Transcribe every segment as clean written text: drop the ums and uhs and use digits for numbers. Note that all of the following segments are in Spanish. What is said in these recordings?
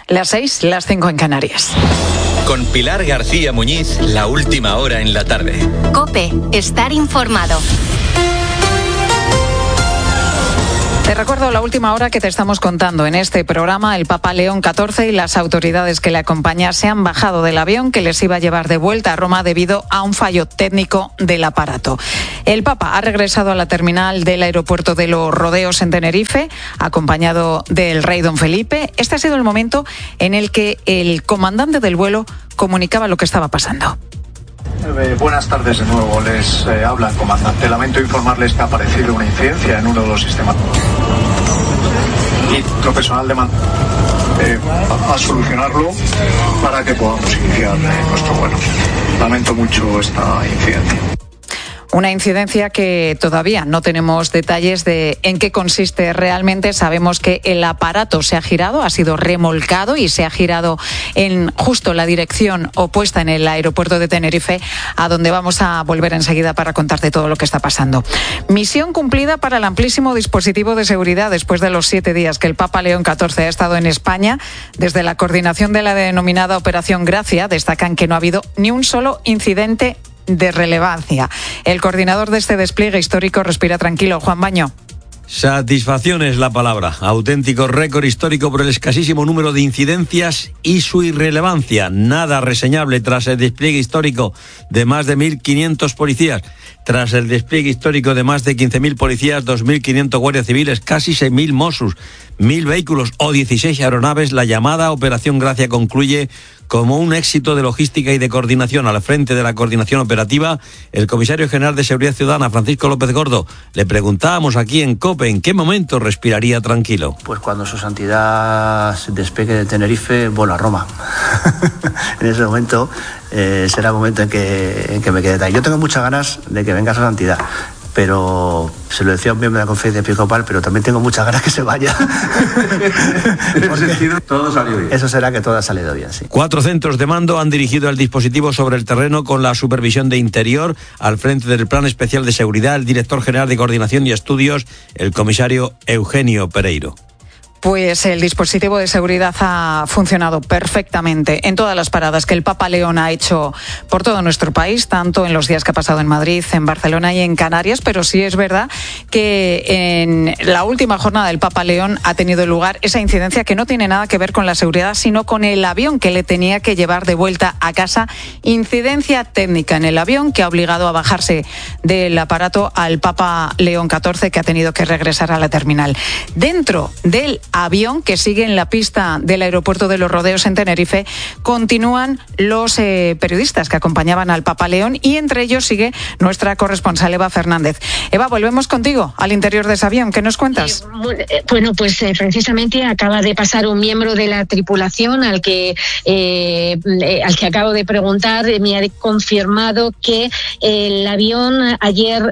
las 6, las 5 en Canarias. Con Pilar García Muñiz, la última hora en la tarde. COPE, estar informado. Te recuerdo la última hora que te estamos contando en este programa. El Papa León XIV y las autoridades que le acompañan se han bajado del avión que les iba a llevar de vuelta a Roma debido a un fallo técnico del aparato. El Papa ha regresado a la terminal del aeropuerto de Los Rodeos en Tenerife, acompañado del rey don Felipe. Este ha sido el momento en el que el comandante del vuelo comunicaba lo que estaba pasando. Buenas tardes de nuevo, les habla el comandante. Lamento informarles que ha aparecido una incidencia en uno de los sistemas y nuestro personal demanda a solucionarlo para que podamos iniciar nuestro vuelo. Lamento mucho esta incidencia. Una incidencia que todavía no tenemos detalles de en qué consiste realmente. Sabemos que el aparato se ha girado, ha sido remolcado y se ha girado en justo la dirección opuesta en el aeropuerto de Tenerife, a donde vamos a volver enseguida para contarte todo lo que está pasando. Misión cumplida para el amplísimo dispositivo de seguridad después de los 7 días que el Papa León XIV ha estado en España. Desde la coordinación de la denominada Operación Gracia destacan que no ha habido ni un solo incidente de relevancia. El coordinador de este despliegue histórico respira tranquilo. Juan Baño. Satisfacción es la palabra. Auténtico récord histórico por el escasísimo número de incidencias y su irrelevancia. Nada reseñable tras el despliegue histórico de más de 1.500 policías. Tras el despliegue histórico de más de 15.000 policías, 2.500 guardias civiles, casi 6.000 Mossos, 1.000 vehículos o 16 aeronaves, la llamada Operación Gracia concluye como un éxito de logística y de coordinación. Al frente de la coordinación operativa, el comisario general de Seguridad Ciudadana, Francisco López Gordo, le preguntábamos aquí en COPE en qué momento respiraría tranquilo. Pues cuando su santidad despegue de Tenerife, vuelo a Roma. En ese momento será el momento en que me quede ahí. Yo tengo muchas ganas de que venga su santidad, pero se lo decía a un miembro de la conferencia episcopal, pero también tengo muchas ganas que se vaya. En ese sentido, todo salió bien. Eso será que todo ha salido bien, sí. 4 centros de mando han dirigido el dispositivo sobre el terreno con la supervisión de Interior. Al frente del Plan Especial de Seguridad, el director general de Coordinación y Estudios, el comisario Eugenio Pereiro. Pues el dispositivo de seguridad ha funcionado perfectamente en todas las paradas que el Papa León ha hecho por todo nuestro país, tanto en los días que ha pasado en Madrid, en Barcelona y en Canarias, pero sí es verdad que en la última jornada del Papa León ha tenido lugar esa incidencia que no tiene nada que ver con la seguridad, sino con el avión que le tenía que llevar de vuelta a casa. Incidencia técnica en el avión que ha obligado a bajarse del aparato al Papa León XIV, que ha tenido que regresar a la terminal. Dentro del avión que sigue en la pista del aeropuerto de Los Rodeos en Tenerife, continúan los periodistas que acompañaban al Papa León y entre ellos sigue nuestra corresponsal Eva Fernández. Eva, volvemos contigo al interior de ese avión. ¿Qué nos cuentas? Bueno, pues precisamente acaba de pasar un miembro de la tripulación al que acabo de preguntar. Me ha confirmado que el avión ayer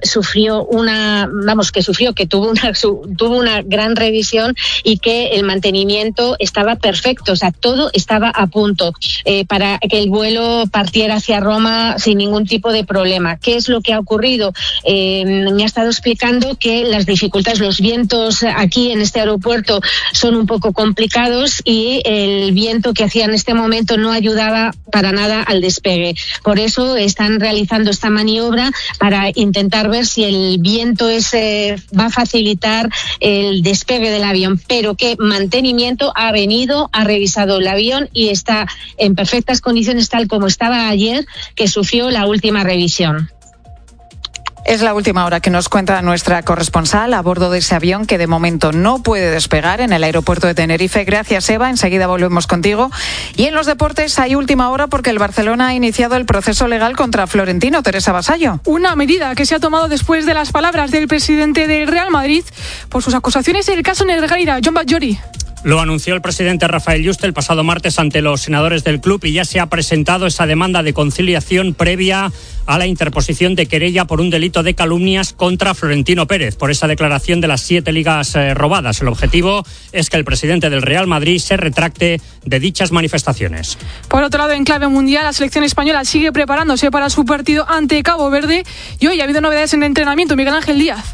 que tuvo una gran revisión y que el mantenimiento estaba perfecto, o sea, todo estaba a punto para que el vuelo partiera hacia Roma sin ningún tipo de problema. ¿Qué es lo que ha ocurrido? Me ha estado explicando que las dificultades, los vientos aquí en este aeropuerto son un poco complicados y el viento que hacía en este momento no ayudaba para nada al despegue. Por eso están realizando esta maniobra para intentar ver si el viento va a facilitar el despegue del avión, pero que mantenimiento ha venido, ha revisado el avión y está en perfectas condiciones tal como estaba ayer, que sufrió la última revisión. Es la última hora que nos cuenta nuestra corresponsal a bordo de ese avión que de momento no puede despegar en el aeropuerto de Tenerife. Gracias, Eva. Enseguida volvemos contigo. Y en los deportes hay última hora porque el Barcelona ha iniciado el proceso legal contra Florentino. Teresa Vasallo. Una medida que se ha tomado después de las palabras del presidente del Real Madrid por sus acusaciones en el caso Negreira, John Batllori. Lo anunció el presidente Rafael Yuste el pasado martes ante los senadores del club y ya se ha presentado esa demanda de conciliación previa a la interposición de querella por un delito de calumnias contra Florentino Pérez por esa declaración de las 7 ligas robadas. El objetivo es que el presidente del Real Madrid se retracte de dichas manifestaciones. Por otro lado, en clave mundial, la selección española sigue preparándose para su partido ante Cabo Verde y hoy ha habido novedades en el entrenamiento. Miguel Ángel Díaz.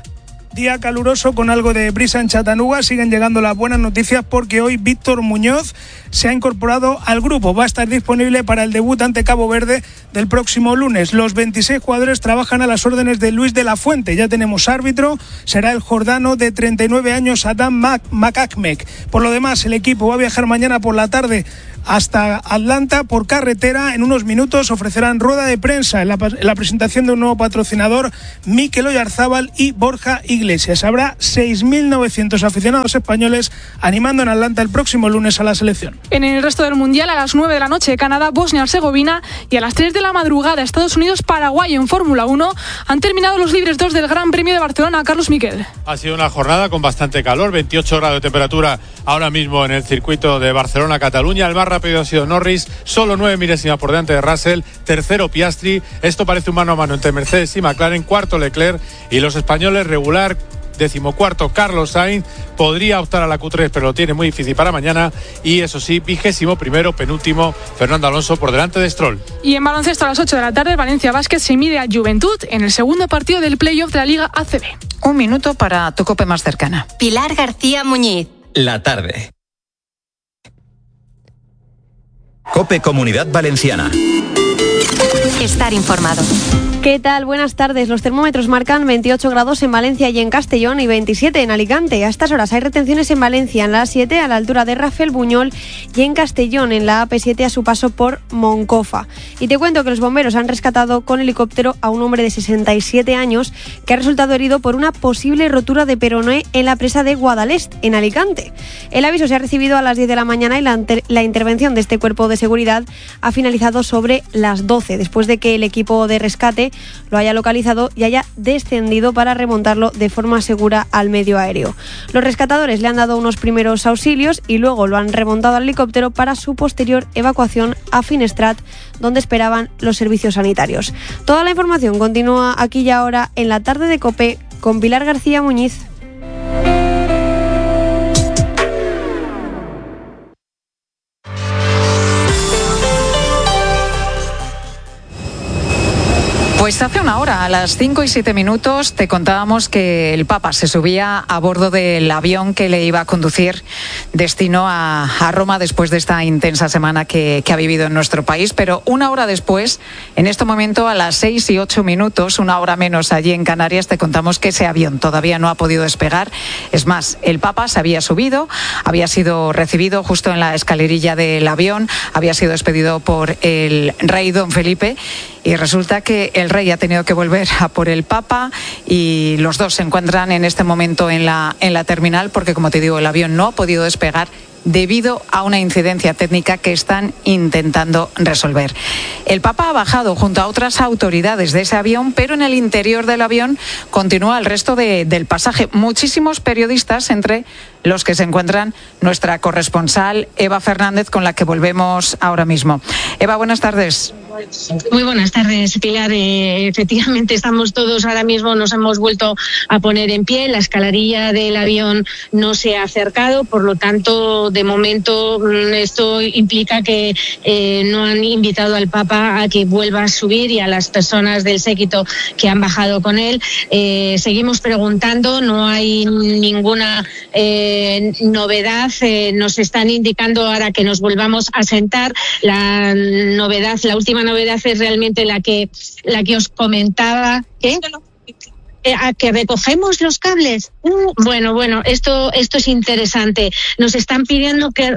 Día caluroso con algo de brisa en Chattanooga. Siguen llegando las buenas noticias porque hoy Víctor Muñoz se ha incorporado al grupo. Va a estar disponible para el debut ante Cabo Verde del próximo lunes. Los 26 jugadores trabajan a las órdenes de Luis de la Fuente. Ya tenemos árbitro, será el jordano de 39 años Adam Makakmek. Por lo demás, el equipo va a viajar mañana por la tarde hasta Atlanta por carretera. En unos minutos ofrecerán rueda de prensa en la presentación de un nuevo patrocinador, Mikel Oyarzábal y Borja Iglesias. Habrá 6.900 aficionados españoles animando en Atlanta el próximo lunes a la selección. En el resto del Mundial, a las 9 de la noche, Canadá, Bosnia-Herzegovina, y a las 3 de la madrugada, Estados Unidos, Paraguay. En Fórmula 1 han terminado los libres 2 del Gran Premio de Barcelona. Carlos Miquel. Ha sido una jornada con bastante calor, 28 grados de temperatura ahora mismo en el circuito de Barcelona-Cataluña. El más rápido ha sido Norris, solo 9 milésimas por delante de Russell, tercero Piastri. Esto parece un mano a mano entre Mercedes y McLaren, cuarto Leclerc, y los españoles regular, 14º Carlos Sainz. Podría optar a la Q3, pero lo tiene muy difícil para mañana. Y eso sí, 21º, penúltimo Fernando Alonso por delante de Stroll. Y en baloncesto a las 8 de la tarde, Valencia Basket se mide a Juventud en el segundo partido del playoff de la Liga ACB. Un minuto para tu COPE más cercana. Pilar García Muñiz. La tarde. COPE Comunidad Valenciana. Estar informado. ¿Qué tal? Buenas tardes. Los termómetros marcan 28 grados en Valencia y en Castellón y 27 en Alicante. A estas horas hay retenciones en Valencia, en la A7 a la altura de Rafael Buñol, y en Castellón en la AP7 a su paso por Moncofa. Y te cuento que los bomberos han rescatado con helicóptero a un hombre de 67 años que ha resultado herido por una posible rotura de peroné en la presa de Guadalest, en Alicante. El aviso se ha recibido a las 10 de la mañana y la intervención de este cuerpo de seguridad ha finalizado sobre las 12, después de que el equipo de rescate lo haya localizado y haya descendido para remontarlo de forma segura al medio aéreo. Los rescatadores le han dado unos primeros auxilios y luego lo han remontado al helicóptero para su posterior evacuación a Finestrat, donde esperaban los servicios sanitarios. Toda la información continúa aquí y ahora en la tarde de COPE con Pilar García Muñiz. Pues hace una hora, a las 5 y 7 minutos, te contábamos que el Papa se subía a bordo del avión que le iba a conducir destino a Roma después de esta intensa semana que ha vivido en nuestro país. Pero una hora después, en este momento, a las 6 y 8 minutos, una hora menos allí en Canarias, te contamos que ese avión todavía no ha podido despegar. Es más, el Papa se había subido, había sido recibido justo en la escalerilla del avión, había sido despedido por el rey Don Felipe. Y resulta que el rey ha tenido que volver a por el Papa y los dos se encuentran en este momento en la terminal porque, como te digo, el avión no ha podido despegar debido a una incidencia técnica que están intentando resolver. El Papa ha bajado junto a otras autoridades de ese avión, pero en el interior del avión continúa el resto del pasaje. Muchísimos periodistas, entre los que se encuentran nuestra corresponsal Eva Fernández, con la que volvemos ahora mismo. Eva, buenas tardes. Muy buenas tardes, Pilar. Efectivamente, estamos todos ahora mismo, nos hemos vuelto a poner en pie. La escalerilla del avión no se ha acercado, por lo tanto, de momento, esto implica que no han invitado al Papa a que vuelva a subir y a las personas del séquito que han bajado con él. Seguimos preguntando, no hay ninguna novedad. Nos están indicando ahora que nos volvamos a sentar. La última novedad es realmente la que os comentaba. ¿Qué? ¿A que recogemos los cables? Bueno, esto es interesante. Nos están pidiendo que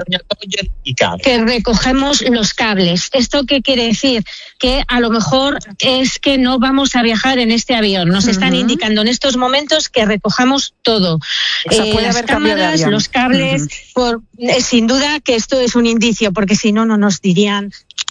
recogemos los cables. ¿Esto qué quiere decir? Que a lo mejor es que no vamos a viajar en este avión. Nos están indicando en estos momentos que recojamos todo. O sea, puede haber cambio de avión. Los cables, sin duda que esto es un indicio, porque si no nos dirían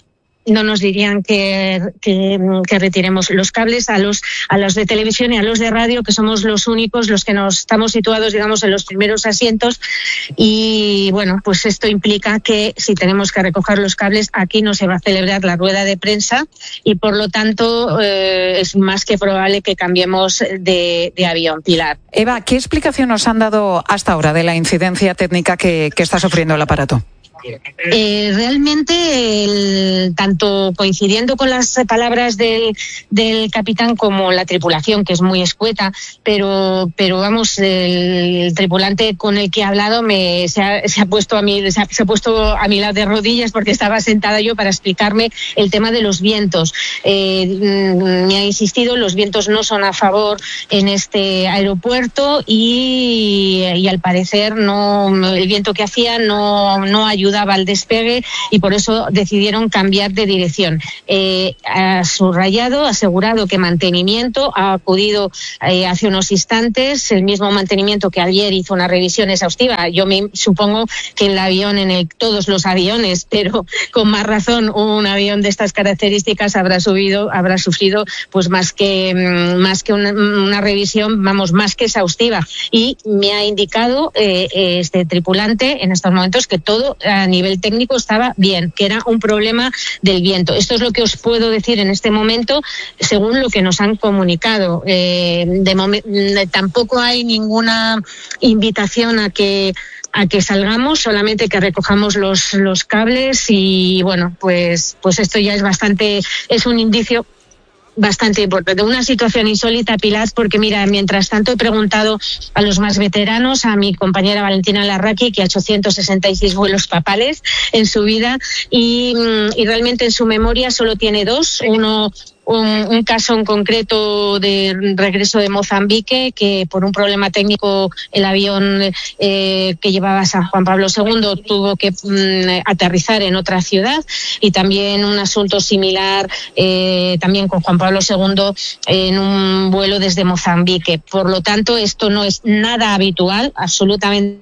que retiremos los cables a los de televisión y a los de radio, que somos los únicos, los que nos estamos situados, digamos, en los primeros asientos. Y bueno, pues esto implica que si tenemos que recoger los cables, aquí no se va a celebrar la rueda de prensa y por lo tanto es más que probable que cambiemos de avión. Pilar. Eva, ¿qué explicación nos han dado hasta ahora de la incidencia técnica que está sufriendo el aparato? Realmente, tanto coincidiendo con las palabras del capitán como la tripulación, que es muy escueta, pero vamos, el tripulante con el que he hablado se ha puesto a mi lado de rodillas porque estaba sentada yo para explicarme el tema de los vientos. Me ha insistido, los vientos no son a favor en este aeropuerto y al parecer el viento que hacía no ayudaba al despegue y por eso decidieron cambiar de dirección. Ha subrayado, asegurado que mantenimiento ha acudido hace unos instantes, el mismo mantenimiento que ayer hizo una revisión exhaustiva. Yo me supongo que el avión, todos los aviones, pero con más razón un avión de estas características habrá sufrido pues más que una revisión, vamos, más que exhaustiva. Y me ha indicado este tripulante en estos momentos que todo a nivel técnico estaba bien, que era un problema del viento. Esto es lo que os puedo decir en este momento, según lo que nos han comunicado. Tampoco hay ninguna invitación a que salgamos, solamente que recojamos los cables y bueno, pues esto ya es un indicio bastante importante, una situación insólita, Pilar, porque mira, mientras tanto he preguntado a los más veteranos, a mi compañera Valentina Larraqui, que ha hecho 166 vuelos papales en su vida y realmente en su memoria solo tiene dos, un caso en concreto de regreso de Mozambique, que por un problema técnico el avión que llevaba a San Juan Pablo II tuvo que aterrizar en otra ciudad, y también un asunto similar también con Juan Pablo II en un vuelo desde Mozambique. Por lo tanto, esto no es nada habitual, absolutamente.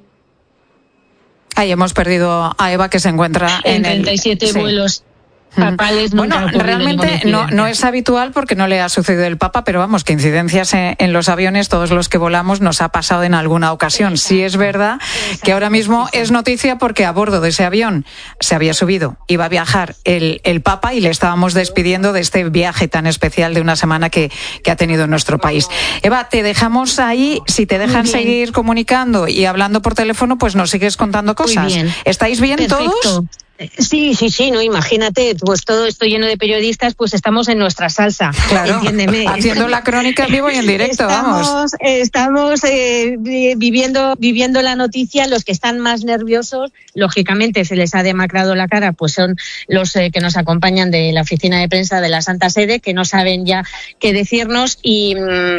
Ahí hemos perdido a Eva, que se encuentra en 37 vuelos papales. Bueno, realmente no es habitual porque no le ha sucedido el Papa, pero vamos, que incidencias en los aviones, todos los que volamos, nos ha pasado en alguna ocasión. Sí es verdad que ahora mismo es noticia porque a bordo de ese avión se había subido, iba a viajar el Papa y le estábamos despidiendo de este viaje tan especial de una semana que ha tenido en nuestro país. Eva, te dejamos ahí, si te dejan seguir comunicando y hablando por teléfono, pues nos sigues contando cosas. Muy bien. ¿Estáis bien? Perfecto. ¿Todos? Sí, no, imagínate, pues todo esto lleno de periodistas, pues estamos en nuestra salsa, claro, entiéndeme. Haciendo la crónica en vivo y en directo, Estamos viviendo la noticia. Los que están más nerviosos, lógicamente se les ha demacrado la cara, pues son los que nos acompañan de la oficina de prensa de la Santa Sede, que no saben ya qué decirnos y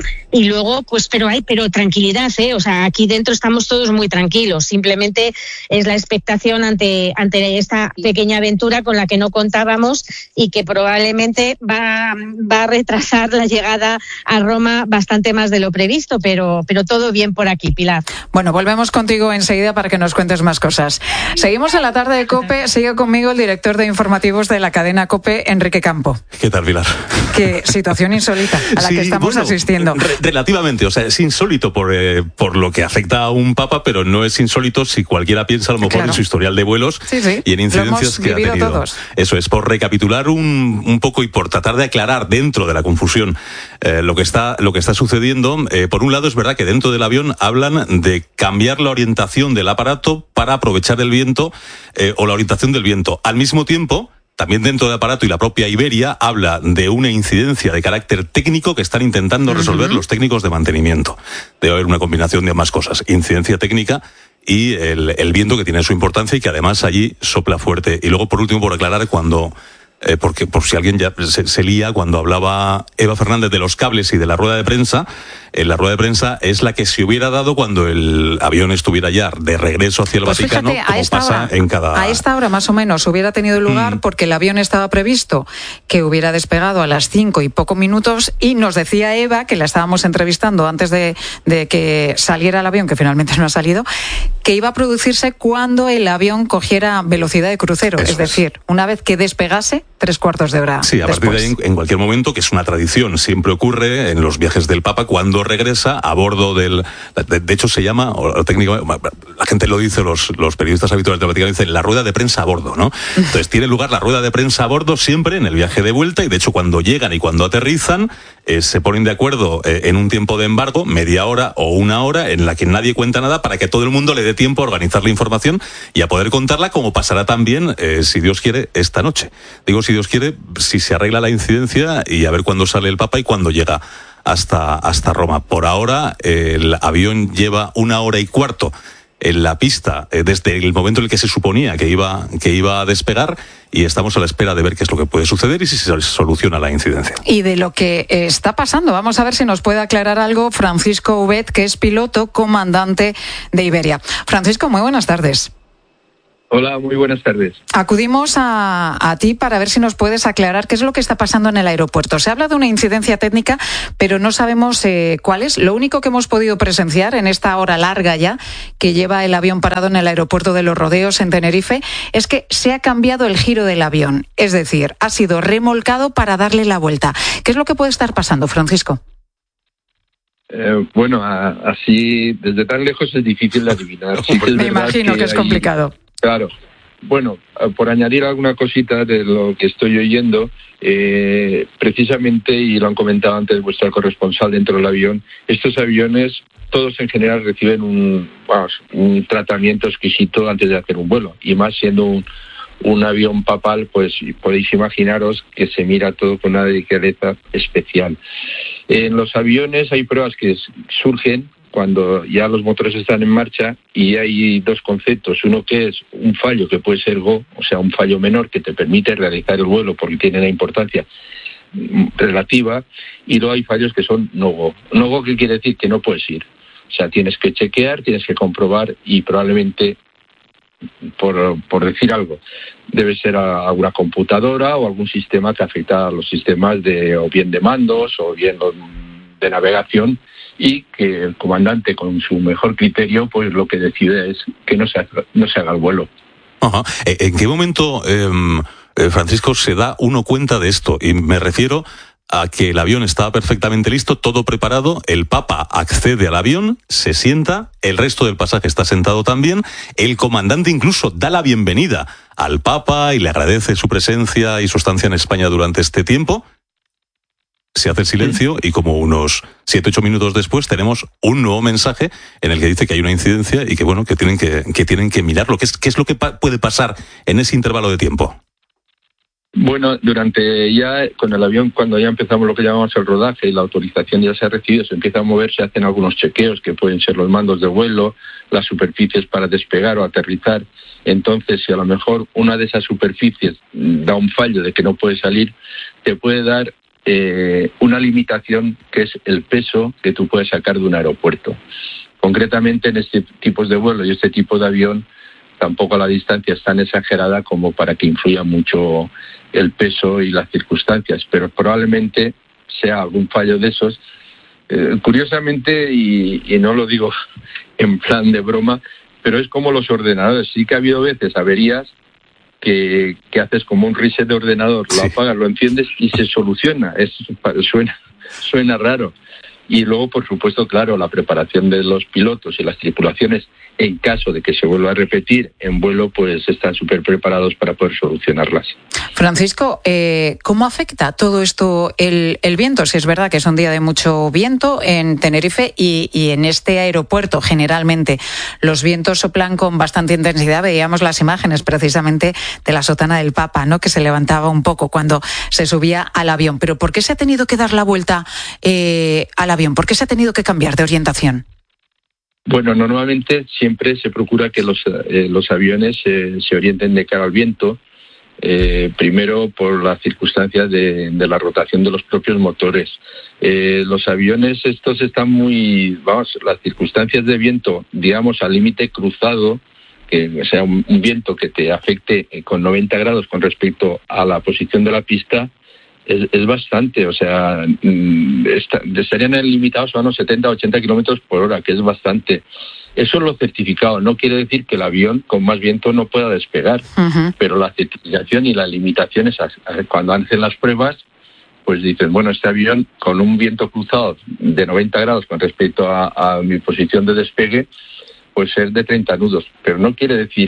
luego, pues, pero tranquilidad, o sea, aquí dentro estamos todos muy tranquilos, simplemente es la expectación ante esta pequeña aventura con la que no contábamos y que probablemente va a retrasar la llegada a Roma bastante más de lo previsto, pero todo bien por aquí, Pilar. Bueno, volvemos contigo enseguida para que nos cuentes más cosas. Seguimos en la tarde de COPE, sigue conmigo el director de informativos de la cadena COPE, Enrique Campo. ¿Qué tal, Pilar? Qué situación insólita a la que estamos asistiendo. Relativamente, o sea, es insólito por lo que afecta a un papa, pero no es insólito si cualquiera piensa a lo mejor en su historial de vuelos y en incidencias que ha tenido. Todos. Eso es, por recapitular un poco y por tratar de aclarar dentro de la confusión lo que está sucediendo. Por un lado, es verdad que dentro del avión hablan de cambiar la orientación del aparato para aprovechar el viento o la orientación del viento. Al mismo tiempo, también dentro del aparato y la propia Iberia habla de una incidencia de carácter técnico que están intentando resolver los técnicos de mantenimiento. Debe haber una combinación de ambas cosas, incidencia técnica y el viento, que tiene su importancia y que además allí sopla fuerte. Y luego, por último, por aclarar, porque por si alguien ya se lía, cuando hablaba Eva Fernández de los cables y de la rueda de prensa, la rueda de prensa es la que se hubiera dado cuando el avión estuviera ya de regreso hacia el Vaticano, fíjate, como pasa en cada... A esta hora más o menos hubiera tenido lugar porque el avión estaba previsto que hubiera despegado a las 5 y poco minutos, y nos decía Eva, que la estábamos entrevistando antes de que saliera el avión, que finalmente no ha salido, que iba a producirse cuando el avión cogiera velocidad de crucero, es decir, una vez que despegase, 3/4 de hora. Sí, a partir de ahí, en cualquier momento, que es una tradición, siempre ocurre en los viajes del Papa, cuando regresa a bordo del... De hecho, se llama, o técnicamente, la gente lo dice, los periodistas habituales del Vaticano dicen la rueda de prensa a bordo, ¿no? Entonces tiene lugar la rueda de prensa a bordo siempre en el viaje de vuelta, y de hecho cuando llegan y cuando aterrizan, se ponen de acuerdo en un tiempo de embargo, media hora o una hora, en la que nadie cuenta nada, para que todo el mundo le dé tiempo a organizar la información y a poder contarla, como pasará también, si Dios quiere, esta noche. Digo, si Dios quiere, si se arregla la incidencia, y a ver cuándo sale el Papa y cuándo llega hasta Roma. Por ahora, el avión lleva 1 hora y cuarto en la pista desde el momento en el que se suponía que iba a despegar, y estamos a la espera de ver qué es lo que puede suceder y si se soluciona la incidencia. Y de lo que está pasando, vamos a ver si nos puede aclarar algo Francisco Ubet, que es piloto comandante de Iberia. Francisco, muy buenas tardes. Hola, muy buenas tardes. Acudimos a ti para ver si nos puedes aclarar qué es lo que está pasando en el aeropuerto. Se habla de una incidencia técnica, pero no sabemos cuál es. Lo único que hemos podido presenciar en esta hora larga ya que lleva el avión parado en el aeropuerto de Los Rodeos, en Tenerife, es que se ha cambiado el giro del avión. Es decir, ha sido remolcado para darle la vuelta. ¿Qué es lo que puede estar pasando, Francisco? Bueno, así desde tan lejos es difícil de adivinar. Sí, me imagino que es complicado. Claro. Bueno, por añadir alguna cosita de lo que estoy oyendo, precisamente, y lo han comentado antes vuestra corresponsal dentro del avión, estos aviones todos en general reciben un tratamiento exquisito antes de hacer un vuelo, y más siendo un avión papal, pues podéis imaginaros que se mira todo con una delicadeza especial. En los aviones hay pruebas que surgen cuando ya los motores están en marcha, y hay dos conceptos. Uno que es un fallo que puede ser GO, o sea, un fallo menor que te permite realizar el vuelo porque tiene la importancia relativa, y luego hay fallos que son no-GO. No-GO, ¿qué quiere decir? Que no puedes ir. O sea, tienes que chequear, tienes que comprobar, y probablemente, por decir algo, debe ser alguna computadora o algún sistema que afecta a los sistemas o bien de mandos o bien de navegación, y que el comandante, con su mejor criterio, pues lo que decide es que no se haga el vuelo. Ajá. ¿En qué momento, Francisco, se da uno cuenta de esto? Y me refiero a que el avión estaba perfectamente listo, todo preparado, el Papa accede al avión, se sienta, el resto del pasaje está sentado también, el comandante incluso da la bienvenida al Papa y le agradece su presencia y su estancia en España durante este tiempo. Se hace el silencio, y como unos 7-8 minutos después tenemos un nuevo mensaje en el que dice que hay una incidencia y que bueno, que tienen que mirarlo. ¿Qué es lo que puede pasar en ese intervalo de tiempo? Bueno, con el avión, cuando ya empezamos lo que llamamos el rodaje y la autorización ya se ha recibido, se empieza a mover, se hacen algunos chequeos que pueden ser los mandos de vuelo, las superficies para despegar o aterrizar. Entonces, si a lo mejor una de esas superficies da un fallo de que no puede salir, te puede dar una limitación, que es el peso que tú puedes sacar de un aeropuerto. Concretamente, en este tipo de vuelo y este tipo de avión, tampoco la distancia es tan exagerada como para que influya mucho el peso y las circunstancias, pero probablemente sea algún fallo de esos. Curiosamente, y no lo digo en plan de broma, pero es como los ordenadores. Sí que ha habido veces averías que haces como un reset de ordenador, lo apagas, lo enciendes y se soluciona. Suena raro. Y luego, por supuesto, claro, la preparación de los pilotos y las tripulaciones, en caso de que se vuelva a repetir en vuelo, pues están súper preparados para poder solucionarlas. Francisco, ¿cómo afecta todo esto el viento? Si es verdad que es un día de mucho viento en Tenerife, y en este aeropuerto generalmente los vientos soplan con bastante intensidad. Veíamos las imágenes precisamente de la sotana del Papa, ¿no?, que se levantaba un poco cuando se subía al avión. Pero ¿por qué se ha tenido que dar la vuelta al avión? ¿Por qué se ha tenido que cambiar de orientación? Bueno, normalmente siempre se procura que los aviones se orienten de cara al viento, primero por las circunstancias de la rotación de los propios motores. Los aviones estos están las circunstancias de viento, digamos, al límite cruzado, que sea un viento que te afecte con 90 grados con respecto a la posición de la pista, es bastante. O sea, estarían limitados a unos 70-80 kilómetros por hora, que es bastante. Eso es lo certificado. No quiere decir que el avión con más viento no pueda despegar, pero la certificación y la limitación es cuando hacen las pruebas, pues dicen, bueno, este avión con un viento cruzado de 90 grados con respecto a mi posición de despegue, pues es de 30 nudos. Pero no quiere decir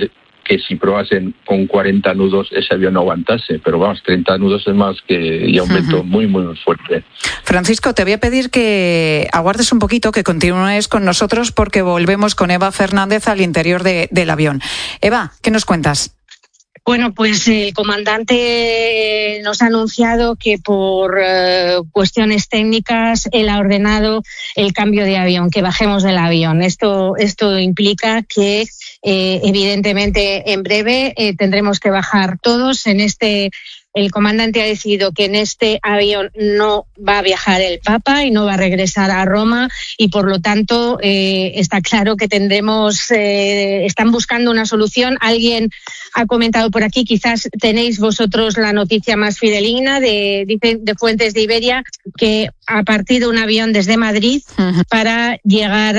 que si probasen con 40 nudos ese avión no aguantase, pero vamos, 30 nudos es más que ya un viento muy, muy fuerte. Francisco, te voy a pedir que aguardes un poquito, que continúes con nosotros porque volvemos con Eva Fernández al interior del avión. Eva, ¿qué nos cuentas? Bueno, pues el comandante nos ha anunciado que por cuestiones técnicas él ha ordenado el cambio de avión, que bajemos del avión. Esto implica que evidentemente en breve tendremos que bajar todos en este. El comandante ha decidido que en este avión no va a viajar el Papa y no va a regresar a Roma y por lo tanto está claro que están buscando una solución. Alguien ha comentado por aquí, quizás tenéis vosotros la noticia más fidedigna de fuentes de Iberia, que ha partido un avión desde Madrid para llegar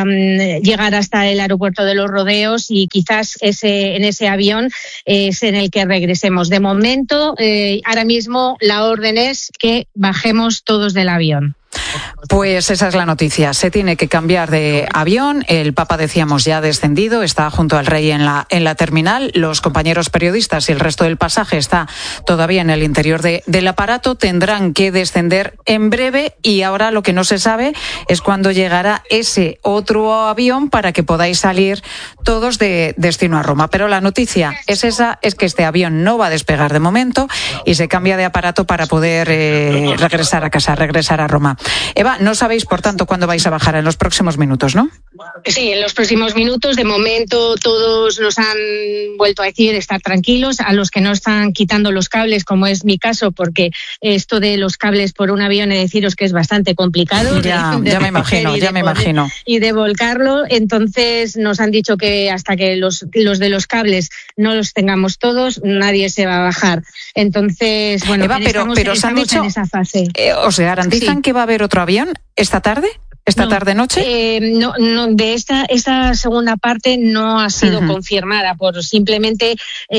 hasta el aeropuerto de Los Rodeos y quizás en ese avión es en el que regresemos. De momento, ahora mismo la orden es que bajemos todos del avión. Pues esa es la noticia. Se tiene que cambiar de avión. El Papa, decíamos, ya ha descendido, está junto al Rey en la terminal. Los compañeros periodistas y el resto del pasaje está todavía en el interior del aparato. Tendrán que descender en breve y ahora lo que no se sabe es cuándo llegará ese otro avión para que podáis salir todos de destino a Roma. Pero la noticia es esa, es que este avión no va a despegar de momento y se cambia de aparato para poder regresar a casa, regresar a Roma. Eva, no sabéis, por tanto, cuándo vais a bajar en los próximos minutos, ¿no? Sí, en los próximos minutos. De momento todos nos han vuelto a decir estar tranquilos. A los que no están quitando los cables, como es mi caso, porque esto de los cables por un avión, he de deciros que es bastante complicado. Ya me imagino. Y de volcarlo. Entonces nos han dicho que hasta que los de los cables no los tengamos todos, nadie se va a bajar. Entonces, bueno, Eva, pero os han dicho, en esa fase. ¿Os garantizan que va a haber otro avión esta tarde? ¿Esta tarde-noche? No, de esta segunda parte no ha sido confirmada, por simplemente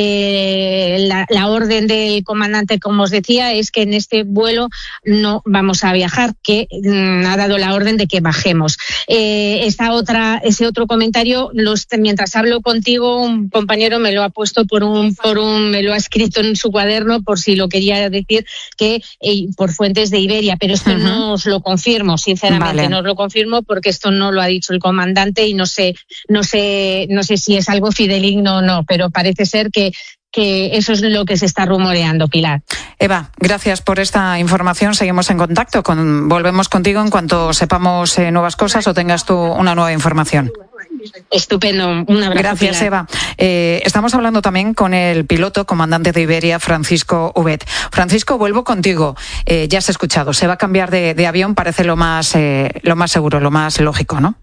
la orden del comandante, como os decía, es que en este vuelo no vamos a viajar, que ha dado la orden de que bajemos. Ese otro comentario, mientras hablo contigo, un compañero me lo ha puesto me lo ha escrito en su cuaderno por si lo quería decir, que por fuentes de Iberia, pero esto no os lo confirmo, sinceramente, vale. No os lo confirmo porque esto no lo ha dicho el comandante y no sé si es algo fidedigno o no, pero parece ser que eso es lo que se está rumoreando, Pilar. Eva, gracias por esta información. Seguimos en contacto. Volvemos contigo en cuanto sepamos nuevas cosas o tengas tú una nueva información. Estupendo, un abrazo. Gracias, Pilar. Eva. Estamos hablando también con el piloto, comandante de Iberia, Francisco Ubet. Francisco, vuelvo contigo. Ya has escuchado, se va a cambiar de avión, parece lo más seguro, lo más lógico, ¿no?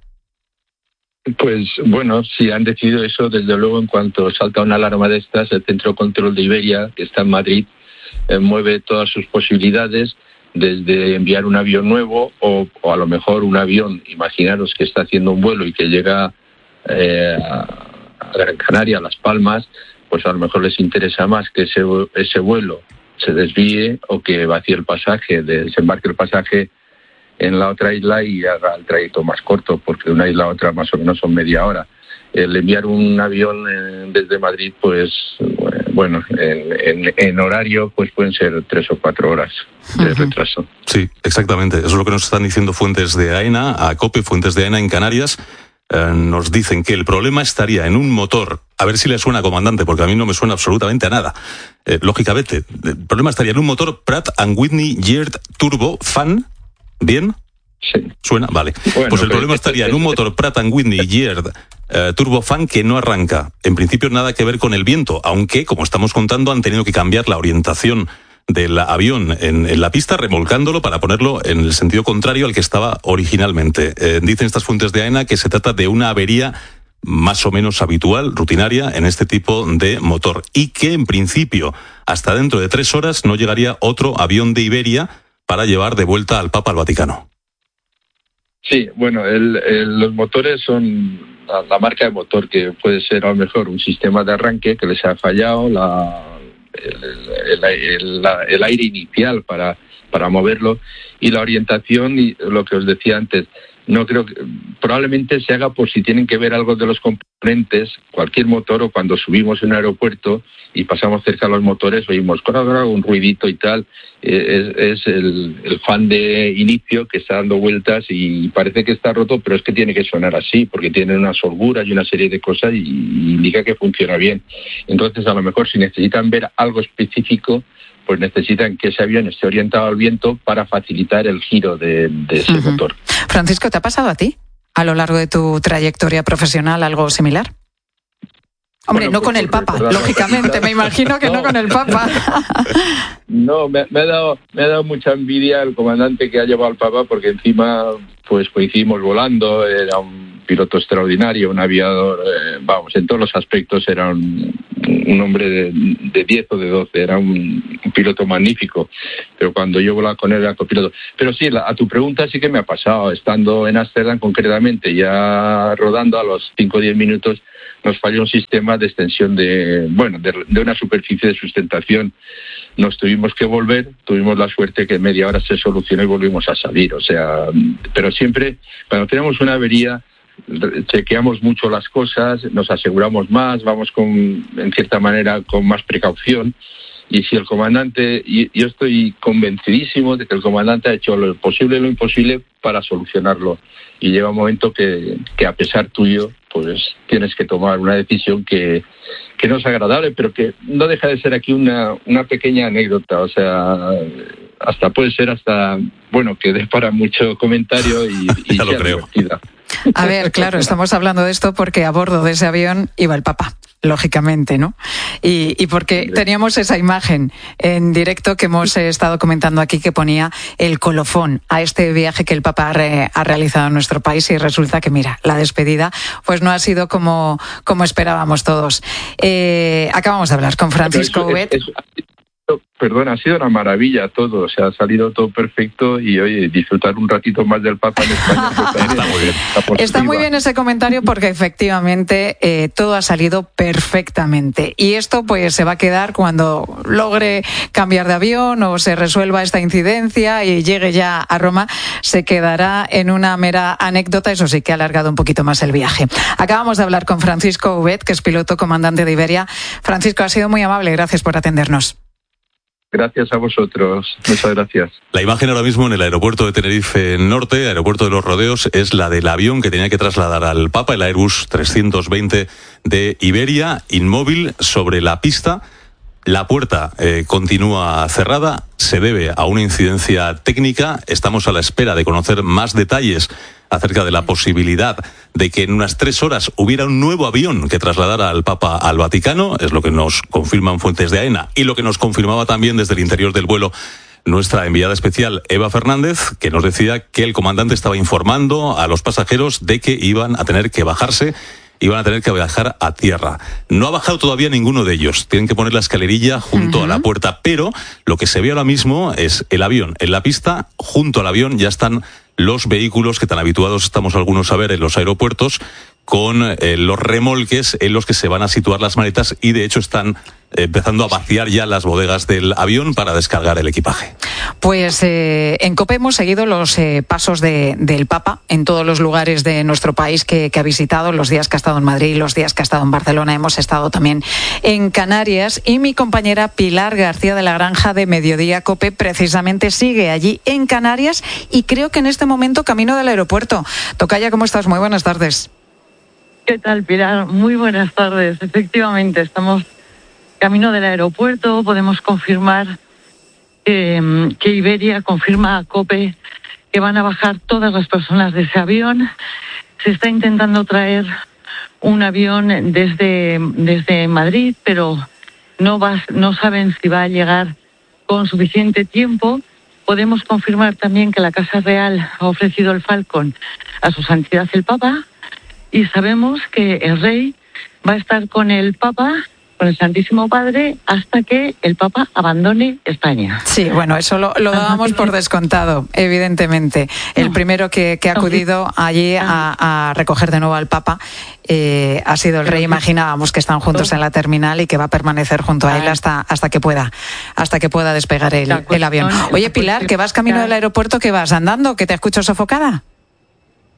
Pues bueno, si han decidido eso, desde luego, en cuanto salta una alarma de estas, el Centro de Control de Iberia, que está en Madrid, mueve todas sus posibilidades, desde enviar un avión nuevo o a lo mejor un avión, imaginaros que está haciendo un vuelo y que llega a Gran Canaria, a Las Palmas, pues a lo mejor les interesa más que ese vuelo se desvíe o que vacíe el pasaje, desembarque el pasaje en la otra isla y haga el trayecto más corto, porque de una isla a otra más o menos son media hora. El enviar un avión desde Madrid, pues bueno, en horario pues pueden ser 3 o 4 horas de retraso. Sí, exactamente. Eso es lo que nos están diciendo fuentes de AENA, a COPE, fuentes de AENA en Canarias. Nos dicen que el problema estaría en un motor, a ver si le suena, comandante, porque a mí no me suena absolutamente a nada. Lógicamente, el problema estaría en un motor Pratt & Whitney Geared Turbo Fan. ¿Bien? Sí. ¿Suena? Vale. Bueno, pues el problema estaría en un motor Pratt & Whitney Geared Turbofan que no arranca. En principio nada que ver con el viento, aunque, como estamos contando, han tenido que cambiar la orientación del avión en la pista, remolcándolo para ponerlo en el sentido contrario al que estaba originalmente. Dicen estas fuentes de AENA que se trata de una avería más o menos habitual, rutinaria, en este tipo de motor, y que en principio, hasta dentro de 3 horas, no llegaría otro avión de Iberia para llevar de vuelta al Papa al Vaticano. Sí, bueno, los motores son la marca de motor, que puede ser a lo mejor un sistema de arranque que les ha fallado, el aire inicial para moverlo, y la orientación, y lo que os decía antes, no creo que probablemente se haga por si tienen que ver algo de los componentes, cualquier motor, o cuando subimos en un aeropuerto y pasamos cerca de los motores oímos un ruidito y tal. Es el fan de inicio que está dando vueltas y parece que está roto, pero es que tiene que sonar así porque tiene unas holguras y una serie de cosas y indica que funciona bien. Entonces, a lo mejor si necesitan ver algo específico, pues necesitan que ese avión esté orientado al viento para facilitar el giro de ese motor. Francisco, ¿te ha pasado a ti a lo largo de tu trayectoria profesional algo similar? Hombre, bueno, no con el Papa, lógicamente, me imagino que no con el Papa. No, me ha dado mucha envidia el comandante que ha llevado al Papa, porque encima pues coincidimos volando, era un piloto extraordinario, un aviador, en todos los aspectos era un hombre de 10 o de 12, era un piloto magnífico, pero cuando yo volaba con él era copiloto. Pero sí, a tu pregunta sí que me ha pasado, estando en Ámsterdam concretamente, ya rodando a los 5 o 10 minutos, nos falló un sistema de extensión de una superficie de sustentación. Nos tuvimos que volver, tuvimos la suerte que en media hora se solucionó y volvimos a salir. Pero siempre, cuando tenemos una avería, chequeamos mucho las cosas, nos aseguramos más, vamos en cierta manera con más precaución. Y si el comandante, yo estoy convencidísimo de que el comandante ha hecho lo posible y lo imposible para solucionarlo. Y llega un momento que a pesar tuyo, pues tienes que tomar una decisión que no es agradable, pero que no deja de ser aquí una pequeña anécdota. Puede ser que dé para mucho comentario y ya lo creo. Divertida. A ver, claro, estamos hablando de esto porque a bordo de ese avión iba el Papa, lógicamente, ¿no? Y porque teníamos esa imagen en directo que hemos estado comentando aquí, que ponía el colofón a este viaje que el Papa ha realizado en nuestro país, y resulta que, mira, la despedida pues no ha sido como esperábamos todos. Acabamos de hablar con Francisco Huguet. Ha sido una maravilla todo, ha salido todo perfecto y oye, disfrutar un ratito más del Papa en España. Está muy bien. Está muy bien ese comentario porque efectivamente todo ha salido perfectamente, y esto pues se va a quedar cuando logre cambiar de avión o se resuelva esta incidencia y llegue ya a Roma. Se quedará en una mera anécdota, eso sí que ha alargado un poquito más el viaje. Acabamos de hablar con Francisco Huguet, que es piloto comandante de Iberia. Francisco, ha sido muy amable, gracias por atendernos. Gracias a vosotros, muchas gracias. La imagen ahora mismo en el aeropuerto de Tenerife Norte, aeropuerto de los Rodeos, es la del avión que tenía que trasladar al Papa, el Airbus 320 de Iberia, inmóvil sobre la pista. La puerta continúa cerrada, se debe a una incidencia técnica. Estamos a la espera de conocer más detalles acerca de la posibilidad de que en unas 3 horas hubiera un nuevo avión que trasladara al Papa al Vaticano. Es lo que nos confirman fuentes de AENA y lo que nos confirmaba también desde el interior del vuelo nuestra enviada especial Eva Fernández, que nos decía que el comandante estaba informando a los pasajeros de que iban a tener que bajarse, iban a tener que viajar a tierra. No ha bajado todavía ninguno de ellos. Tienen que poner la escalerilla junto a la puerta, pero lo que se ve ahora mismo es el avión en la pista. Junto al avión ya están los vehículos que tan habituados estamos algunos a ver en los aeropuertos, con los remolques en los que se van a situar las maletas, y de hecho están empezando a vaciar ya las bodegas del avión para descargar el equipaje. Pues en COPE hemos seguido los pasos del Papa en todos los lugares de nuestro país que ha visitado, los días que ha estado en Madrid, los días que ha estado en Barcelona. Hemos estado también en Canarias, y mi compañera Pilar García de la Granja de Mediodía COPE precisamente sigue allí en Canarias, y creo que en este momento camino del aeropuerto. Tocaya, ¿cómo estás? Muy buenas tardes. ¿Qué tal, Pilar? Muy buenas tardes. Efectivamente, estamos camino del aeropuerto. Podemos confirmar que Iberia confirma a COPE que van a bajar todas las personas de ese avión. Se está intentando traer un avión desde Madrid, pero no saben si va a llegar con suficiente tiempo. Podemos confirmar también que la Casa Real ha ofrecido el Falcon a su santidad el Papa, y sabemos que el rey va a estar con el Papa, con el Santísimo Padre, hasta que el Papa abandone España. Sí, bueno, eso lo dábamos por descontado, evidentemente. El primero que ha acudido allí a recoger de nuevo al Papa ha sido el rey. Imaginábamos que están juntos en la terminal y que va a permanecer junto a él hasta que pueda despegar el avión. Oye, Pilar, que vas camino del aeropuerto, ¿que vas andando? ¿Que te escucho sofocada?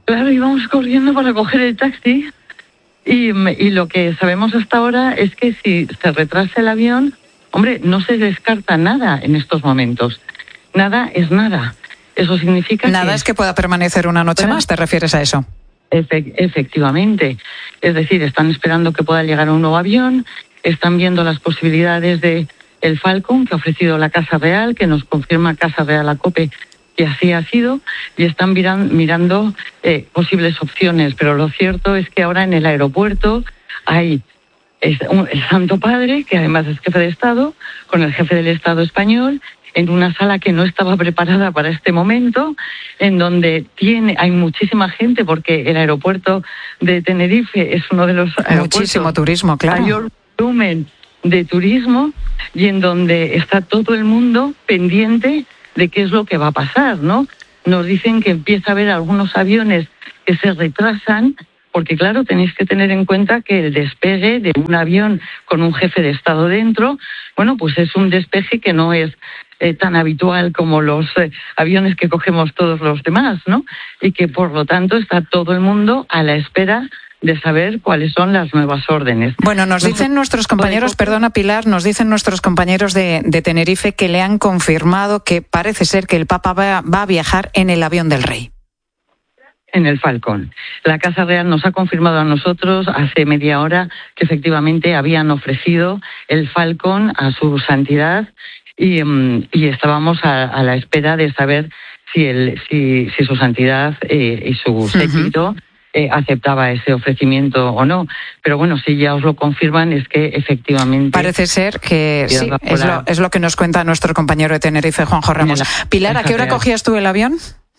Claro, íbamos corriendo para coger el taxi y lo que sabemos hasta ahora es que si se retrasa el avión, hombre, no se descarta nada en estos momentos. Nada es nada. Eso significa nada es que pueda permanecer una noche más, ¿te refieres a eso? Efectivamente. Es decir, están esperando que pueda llegar un nuevo avión, están viendo las posibilidades de el Falcon que ha ofrecido la Casa Real, que nos confirma Casa Real a COPE que así ha sido, y están mirando posibles opciones. Pero lo cierto es que ahora en el aeropuerto hay el Santo Padre, que además es jefe de Estado, con el jefe del Estado español, en una sala que no estaba preparada para este momento, en donde hay muchísima gente, porque el aeropuerto de Tenerife es uno de los aeropuertos muchísimo turismo, claro, mayor volumen de turismo, y en donde está todo el mundo pendiente de qué es lo que va a pasar, ¿no? Nos dicen que empieza a haber algunos aviones que se retrasan, porque claro, tenéis que tener en cuenta que el despegue de un avión con un jefe de Estado dentro, bueno, pues es un despegue que no es tan habitual como los aviones que cogemos todos los demás, ¿no? Y que por lo tanto está todo el mundo a la espera de saber cuáles son las nuevas órdenes. Bueno, nos dicen nuestros compañeros, perdona Pilar, nos dicen nuestros compañeros de Tenerife que le han confirmado que parece ser que el Papa va a viajar en el avión del Rey. En el Falcon. La Casa Real nos ha confirmado a nosotros hace media hora que efectivamente habían ofrecido el Falcon a su santidad y estábamos a la espera de saber si su santidad y su séquito aceptaba ese ofrecimiento o no. Pero bueno, si ya os lo confirman, es que efectivamente... Parece ser que sí, es lo que nos cuenta nuestro compañero de Tenerife, Juanjo Ramos. Pilar, ¿a qué hora cogías tú el avión?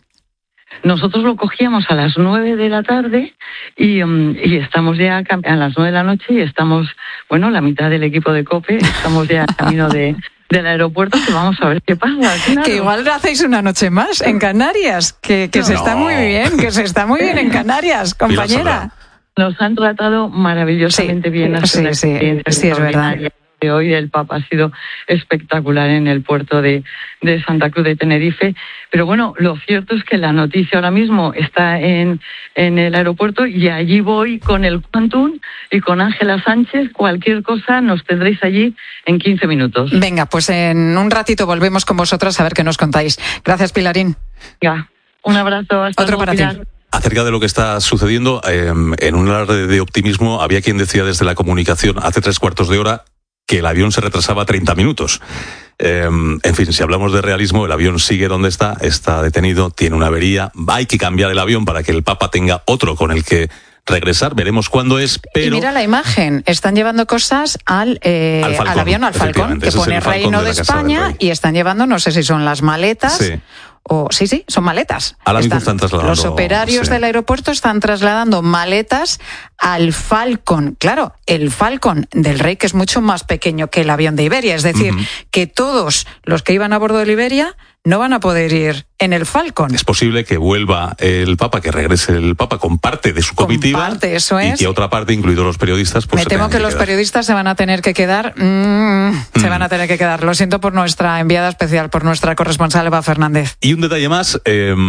Nosotros lo cogíamos a las 9 de la tarde y estamos ya a las 9 de la noche y estamos, bueno, la mitad del equipo de COPE, estamos ya camino del aeropuerto, que vamos a ver qué pasa. Claro. Que igual hacéis una noche más en Canarias, que se está muy bien, que se está muy bien en Canarias, compañera. Nos han tratado maravillosamente bien. Sí, es verdad. Hoy el Papa ha sido espectacular en el puerto de Santa Cruz de Tenerife, pero bueno, lo cierto es que la noticia ahora mismo está en el aeropuerto y allí voy con el Quantum y con Ángela Sánchez. Cualquier cosa nos tendréis allí en 15 minutos. Venga, pues en un ratito volvemos con vosotras a ver qué nos contáis. Gracias, Pilarín. Ya, un abrazo. Hasta otro luego, para Pilar. ti. Acerca de lo que está sucediendo, en un alarde de optimismo, había quien decía desde la comunicación hace 3/4 de hora que el avión se retrasaba 30 minutos. En fin, si hablamos de realismo, el avión sigue donde está detenido, tiene una avería, hay que cambiar el avión para que el Papa tenga otro con el que regresar, veremos cuándo es, pero... Y mira la imagen, están llevando cosas al avión, al Falcon, que pone Reino de España, y están llevando, no sé si son las maletas... Sí. Sí, son maletas. Ahora mismo están trasladando. Los operarios del aeropuerto están trasladando maletas al Falcon. Claro, el Falcon del Rey, que es mucho más pequeño que el avión de Iberia. Es decir, que todos los que iban a bordo del Iberia no van a poder ir en el Falcon. Es posible que vuelva el Papa, que regrese el Papa con parte de su comitiva. Eso es. Y que otra parte, incluidos los periodistas, pues me temo que los periodistas se van a tener que quedar. Se van a tener que quedar. Lo siento por nuestra enviada especial, por nuestra corresponsal Eva Fernández. Y un detalle más,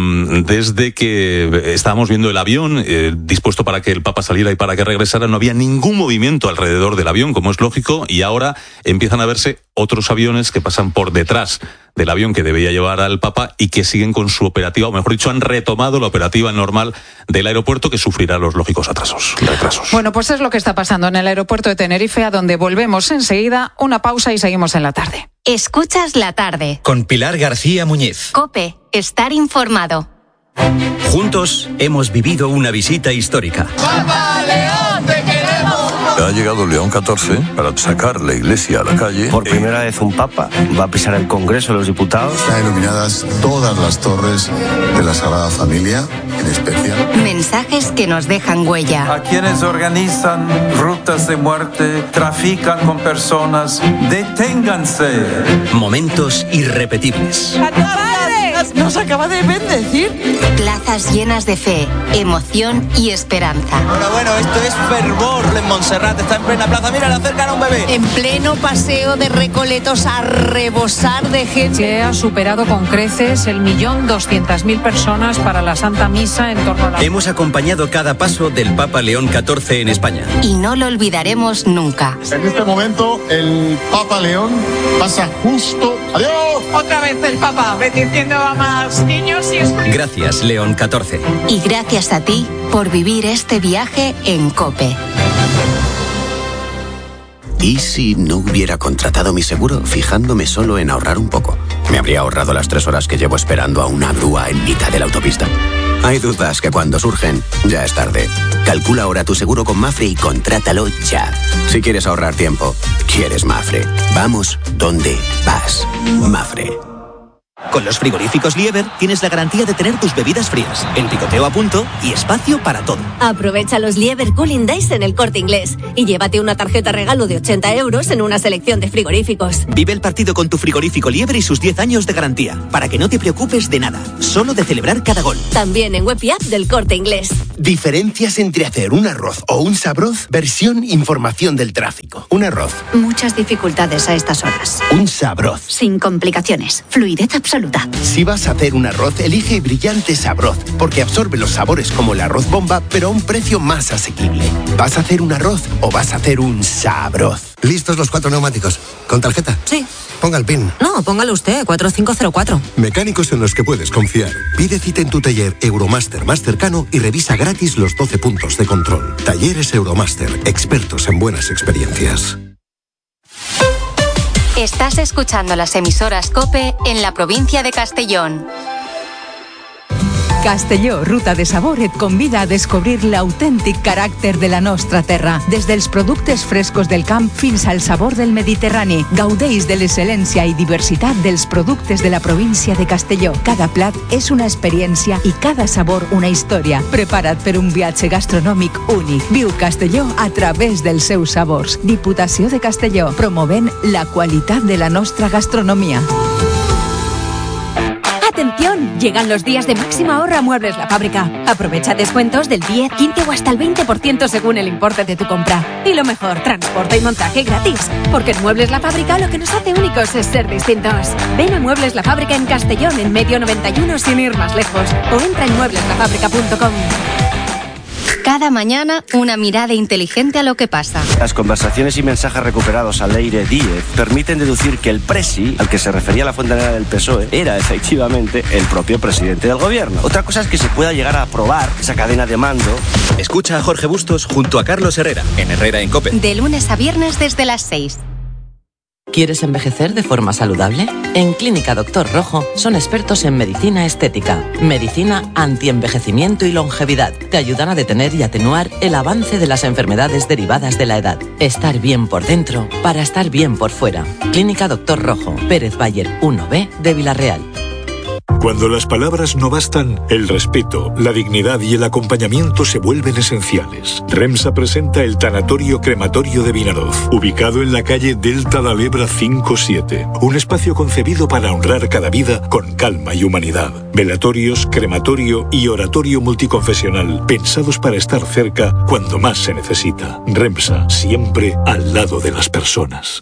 desde que estábamos viendo el avión dispuesto para que el Papa saliera y para que regresara, no había ningún movimiento alrededor del avión, como es lógico, y ahora empiezan a verse otros aviones que pasan por detrás del avión que debía llevar al Papa y que siguen con su operativa, o mejor dicho, han retomado la operativa normal del aeropuerto, que sufrirá los lógicos retrasos. Bueno, pues es lo que está pasando en el aeropuerto de Tenerife, a donde volvemos enseguida. Una pausa y seguimos en la tarde. Escuchas la tarde. Con Pilar García Muñiz. COPE, estar informado. Juntos hemos vivido una visita histórica. ¡Papa León, te queremos! Ha llegado León XIV para sacar la iglesia a la calle. Por primera vez un papa va a pisar el Congreso de los Diputados. Están iluminadas todas las torres de la Sagrada Familia, en especial. Mensajes que nos dejan huella. A quienes organizan rutas de muerte, trafican con personas, deténganse. Momentos irrepetibles. ¡A tu padre! Dios nos acaba de bendecir. Plazas llenas de fe, emoción y esperanza. Bueno, esto es fervor en Montserrat, está en plena plaza. Mira, le acercan a un bebé. En pleno paseo de Recoletos a rebosar de gente. Se ha superado con creces el 1.200.000 personas para la Santa Misa en torno a la... Hemos acompañado cada paso del Papa León XIV en España. Y no lo olvidaremos nunca. En este momento, el Papa León pasa justo... ¡Adiós! Otra vez el Papa, bendiciendo a más niños y... Gracias, León XIV. Y gracias a ti por vivir este viaje en COPE. ¿Y si no hubiera contratado mi seguro fijándome solo en ahorrar un poco? Me habría ahorrado las 3 horas que llevo esperando a una grúa en mitad de la autopista. Hay dudas que cuando surgen, ya es tarde. Calcula ahora tu seguro con Mafre y contrátalo ya. Si quieres ahorrar tiempo, quieres Mafre. Vamos donde vas. Mafre. Con los frigoríficos Lieber tienes la garantía de tener tus bebidas frías, el picoteo a punto y espacio para todo. Aprovecha los Lieber Cooling Days en El Corte Inglés y llévate una tarjeta regalo de 80 euros en una selección de frigoríficos. Vive el partido con tu frigorífico Lieber y sus 10 años de garantía, para que no te preocupes de nada, solo de celebrar cada gol. También en web y app del Corte Inglés. Diferencias entre hacer un arroz o un sabroz, versión información del tráfico. Un arroz. Muchas dificultades a estas horas. Un sabroz. Sin complicaciones. Fluidez absoluta. Si vas a hacer un arroz, elige Brillante Sabroz, porque absorbe los sabores como el arroz bomba, pero a un precio más asequible. ¿Vas a hacer un arroz o vas a hacer un sabroz? ¿Listos los 4 neumáticos? ¿Con tarjeta? Sí. Ponga el PIN. No, póngalo usted, 4504. Mecánicos en los que puedes confiar. Pide cita en tu taller Euromaster más cercano y revisa gratis los 12 puntos de control. Talleres Euromaster, expertos en buenas experiencias. Estás escuchando las emisoras COPE en la provincia de Castellón. Castelló, ruta de sabor, et convida a descobrir l'autèntic caràcter de la nostra terra. Des dels productes frescos del camp fins al sabor del Mediterrani. Gaudeix de l'excel·lència i diversitat dels productes de la província de Castelló. Cada plat és una experiència i cada sabor una història. Prepara't per un viatge gastronòmic únic. Viu Castelló a través dels seus sabors. Diputació de Castelló, promovent la qualitat de la nostra gastronomia. ¡Atención! Llegan los días de máxima ahorro a Muebles La Fábrica. Aprovecha descuentos del 10, 15 o hasta el 20% según el importe de tu compra. Y lo mejor, transporte y montaje gratis. Porque en Muebles La Fábrica lo que nos hace únicos es ser distintos. Ven a Muebles La Fábrica en Castellón, en Medio 91, sin ir más lejos. O entra en muebleslafábrica.com. Cada mañana, una mirada inteligente a lo que pasa. Las conversaciones y mensajes recuperados al aire 10 permiten deducir que el presi, al que se refería la fontanera del PSOE, era efectivamente el propio presidente del gobierno. Otra cosa es que se pueda llegar a aprobar esa cadena de mando. Escucha a Jorge Bustos junto a Carlos Herrera, en Herrera en COPE. De lunes a viernes desde las 6. ¿Quieres envejecer de forma saludable? En Clínica Doctor Rojo son expertos en medicina estética, medicina antienvejecimiento y longevidad. Te ayudan a detener y atenuar el avance de las enfermedades derivadas de la edad. Estar bien por dentro para estar bien por fuera. Clínica Doctor Rojo, Pérez Bayer 1B de Villarreal. Cuando las palabras no bastan, el respeto, la dignidad y el acompañamiento se vuelven esenciales. REMSA presenta el Tanatorio Crematorio de Vinaroz, ubicado en la calle Delta de Lebra 57. Un espacio concebido para honrar cada vida con calma y humanidad. Velatorios, crematorio y oratorio multiconfesional, pensados para estar cerca cuando más se necesita. REMSA, siempre al lado de las personas.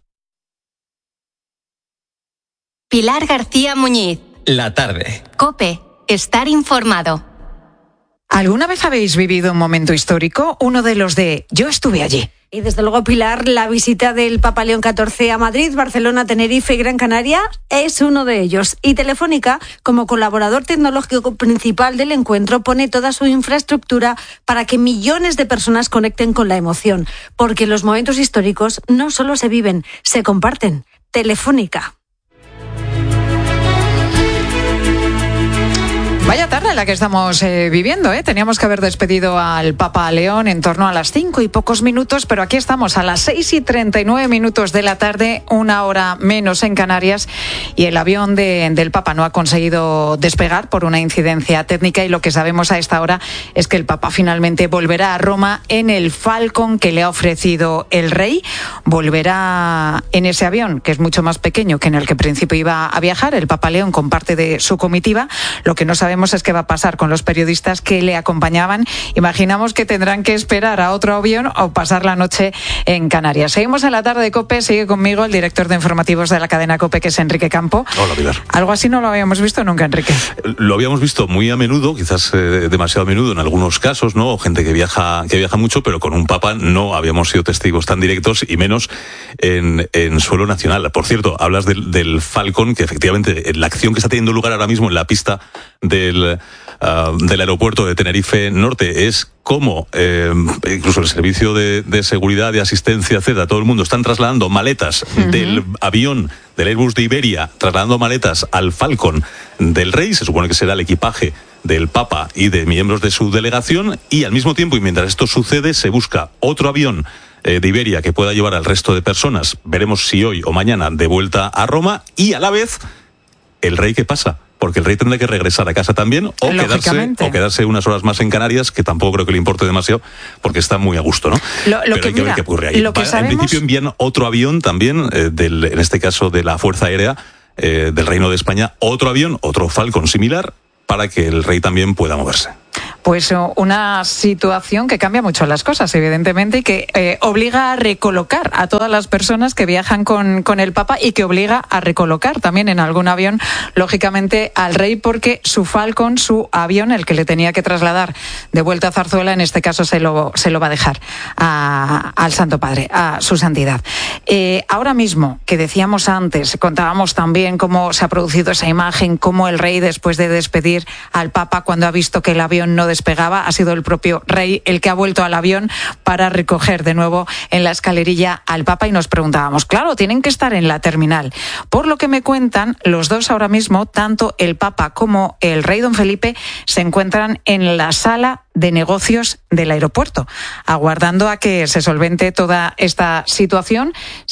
Pilar García Muñiz. La tarde. COPE. Estar informado. ¿Alguna vez habéis vivido un momento histórico? Uno de los de yo estuve allí. Y desde luego, Pilar, la visita del Papa León XIV a Madrid, Barcelona, Tenerife y Gran Canaria es uno de ellos. Y Telefónica, como colaborador tecnológico principal del encuentro, pone toda su infraestructura para que millones de personas conecten con la emoción. Porque los momentos históricos no solo se viven, se comparten. Telefónica. Vaya tarde la que estamos viviendo, ¿eh? Teníamos que haber despedido al Papa León en torno a las 5 y pocos minutos, pero aquí estamos a las 6:39 de la tarde, una hora menos en Canarias, y el avión del Papa no ha conseguido despegar por una incidencia técnica, y lo que sabemos a esta hora es que el Papa finalmente volverá a Roma en el Falcon que le ha ofrecido el rey. Volverá en ese avión, que es mucho más pequeño que en el que en principio iba a viajar el Papa León con parte de su comitiva. Lo que no sabemos es qué va a pasar con los periodistas que le acompañaban. Imaginamos que tendrán que esperar a otro avión o pasar la noche en Canarias. Seguimos en la tarde de COPE. Sigue conmigo el director de informativos de la cadena COPE, que es Enrique Campo. Hola, Pilar. Algo así no lo habíamos visto nunca, Enrique. Lo habíamos visto muy a menudo, quizás demasiado a menudo en algunos casos, ¿no? Gente que viaja mucho, pero con un Papa no habíamos sido testigos tan directos, y menos en suelo nacional. Por cierto, hablas del Falcon, que efectivamente la acción que está teniendo lugar ahora mismo en la pista del aeropuerto de Tenerife Norte es como incluso el servicio de seguridad, de asistencia, etcétera, todo el mundo están trasladando maletas del avión del Airbus de Iberia, trasladando maletas al Falcon del Rey. Se supone que será el equipaje del Papa y de miembros de su delegación, y al mismo tiempo, y mientras esto sucede, se busca otro avión de Iberia que pueda llevar al resto de personas, veremos si hoy o mañana, de vuelta a Roma, y a la vez el Rey, ¿qué pasa? Porque el Rey tendrá que regresar a casa también, o quedarse unas horas más en Canarias, que tampoco creo que le importe demasiado, porque está muy a gusto, ¿no? Pero hay que ver qué ocurre ahí. En principio envían otro avión también, en este caso de la Fuerza Aérea del Reino de España, otro avión, otro Falcon similar, para que el Rey también pueda moverse. Pues una situación que cambia mucho las cosas, evidentemente, y que obliga a recolocar a todas las personas que viajan con el Papa, y que obliga a recolocar también en algún avión, lógicamente, al Rey, porque su Falcon, su avión, el que le tenía que trasladar de vuelta a Zarzuela, en este caso se lo va a dejar al Santo Padre, a su santidad. Ahora mismo, que decíamos antes, contábamos también cómo se ha producido esa imagen, cómo el Rey, después de despedir al Papa, cuando ha visto que el avión no despegaba, ha sido el propio Rey el que ha vuelto al avión para recoger de nuevo en la escalerilla al Papa, y nos preguntábamos, claro, tienen que estar en la terminal. Por lo que me cuentan, los dos ahora mismo, tanto el Papa como el Rey Don Felipe, se encuentran en la sala de negocios del aeropuerto, aguardando a que se solvente toda esta situación.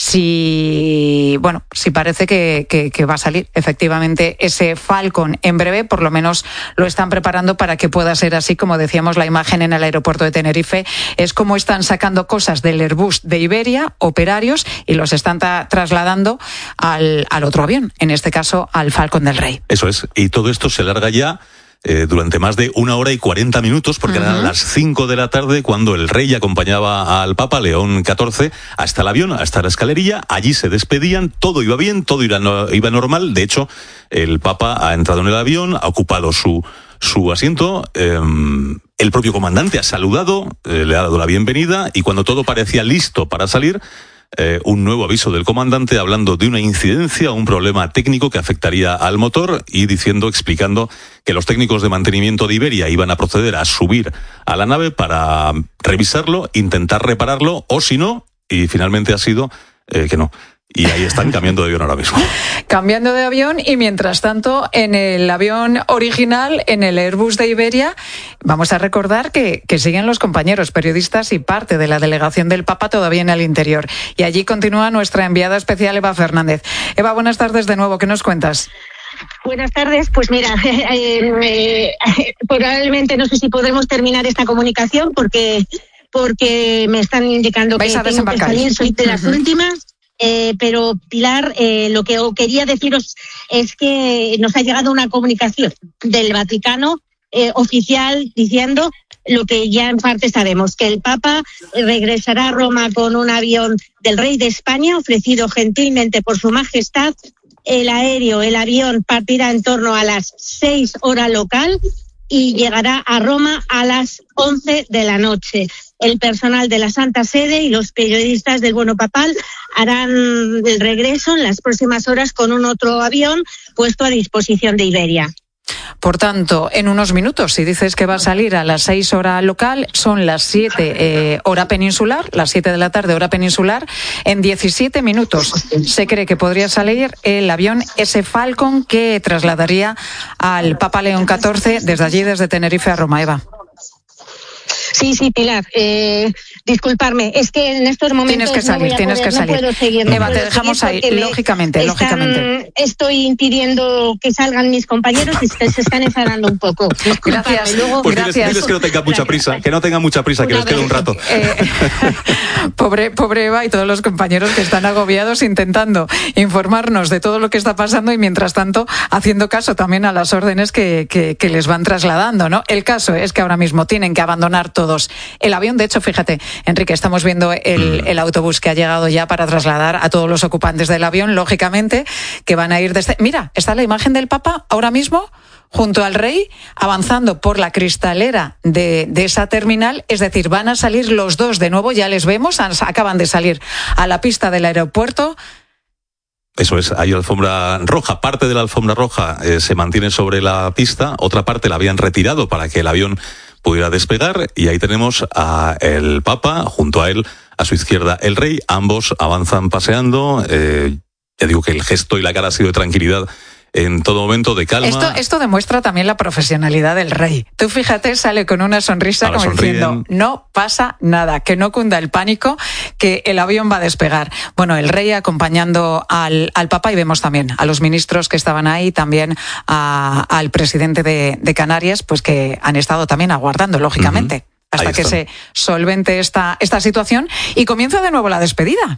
Si parece que va a salir efectivamente ese Falcon en breve, por lo menos lo están preparando para que pueda ser así. Como decíamos, la imagen en el aeropuerto de Tenerife es como están sacando cosas del Airbus de Iberia, operarios, y los están trasladando al otro avión, en este caso al Falcon del Rey. Eso es, y todo esto se larga ya durante más de 1 hora y 40 minutos, porque eran las 5 de la tarde cuando el Rey acompañaba al Papa León XIV hasta el avión, hasta la escalerilla. Allí se despedían, todo iba bien, todo iba normal. De hecho, el Papa ha entrado en el avión, ha ocupado su asiento, el propio comandante ha saludado, le ha dado la bienvenida, y cuando todo parecía listo para salir, un nuevo aviso del comandante hablando de una incidencia, un problema técnico que afectaría al motor, y explicando que los técnicos de mantenimiento de Iberia iban a proceder a subir a la nave para revisarlo, intentar repararlo, o si no, y finalmente ha sido que no. Y ahí están cambiando de avión ahora mismo. Cambiando de avión, y mientras tanto, en el avión original, en el Airbus de Iberia, vamos a recordar que siguen los compañeros periodistas y parte de la delegación del Papa todavía en el interior. Y allí continúa nuestra enviada especial, Eva Fernández. Eva, buenas tardes de nuevo. ¿Qué nos cuentas? Buenas tardes. Pues mira, probablemente no sé si podremos terminar esta comunicación porque me están indicando que tengo que salir. Soy de las últimas. Pero Pilar, lo que quería deciros es que nos ha llegado una comunicación del Vaticano oficial diciendo lo que ya en parte sabemos, que el Papa regresará a Roma con un avión del Rey de España ofrecido gentilmente por Su Majestad. El avión partirá en torno a las 6 hora local y llegará a Roma a las 11 de la noche. El personal de la Santa Sede y los periodistas del Vuelo Papal harán el regreso en las próximas horas con un otro avión puesto a disposición de Iberia. Por tanto, en unos minutos, si dices que va a salir a las 6 hora local, son las 7 hora peninsular, las 7 de la tarde hora peninsular. En 17 minutos se cree que podría salir el avión, ese Falcon que trasladaría al Papa León XIV desde allí, desde Tenerife a Roma. Eva. Sí, Pilar. Disculparme, es que en estos momentos tienes que salir. No puedo seguir. Eva, te dejamos ahí, lógicamente. Estoy impidiendo que salgan mis compañeros y se están enfadando un poco. Gracias. Pues gracias. Diles que no tenga mucha prisa, que les quede un rato. Pobre Eva y todos los compañeros que están agobiados intentando informarnos de todo lo que está pasando y mientras tanto haciendo caso también a las órdenes que les van trasladando, ¿no? El caso es que ahora mismo tienen que abandonar todos el avión. De hecho, fíjate, Enrique, estamos viendo el autobús que ha llegado ya para trasladar a todos los ocupantes del avión, lógicamente, que van a ir desde... Mira, está la imagen del Papa ahora mismo junto al rey, avanzando por la cristalera de esa terminal, es decir, van a salir los dos de nuevo, ya les vemos, acaban de salir a la pista del aeropuerto. Eso es, hay alfombra roja, parte de la alfombra roja se mantiene sobre la pista, otra parte la habían retirado para que el avión pudiera despegar y ahí tenemos a el Papa, junto a él, a su izquierda el rey, ambos avanzan paseando, ya digo que el gesto y la cara ha sido de tranquilidad en todo momento, de calma. Esto demuestra también la profesionalidad del rey. Tú fíjate, sale con una sonrisa como diciendo, no pasa nada, que no cunda el pánico, que el avión va a despegar. Bueno, el rey acompañando al Papa y vemos también a los ministros que estaban ahí, también al presidente de Canarias, pues que han estado también aguardando, lógicamente, hasta que se solvente esta situación y comienza de nuevo la despedida.